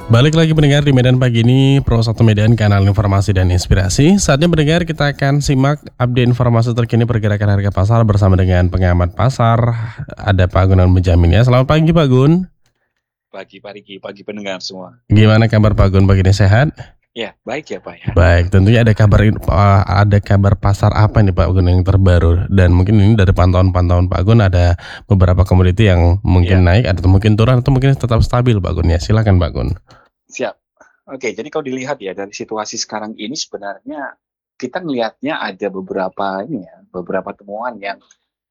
Balik lagi mendengar di Medan Pagi ini, Pro 1 Medan, kanal informasi dan inspirasi. Saatnya mendengar, kita akan simak update informasi terkini pergerakan harga pasar bersama dengan pengamat pasar. Ada Pak Gun menjamin ya. Selamat pagi Pak Gun. Pagi pendengar semua. Gimana kabar Pak Gun pagi ini, sehat? Ya, baik ya Pak ya. Baik, tentunya ada kabar pasar apa nih Pak Gun yang terbaru, dan mungkin ini dari pantauan Pak Gun ada beberapa komoditi yang mungkin naik atau mungkin turun atau mungkin tetap stabil Pak Gun ya. Silakan Pak Gun. Siap. Oke, jadi kalau dilihat ya dari situasi sekarang ini sebenarnya kita ngelihatnya ada beberapa temuan yang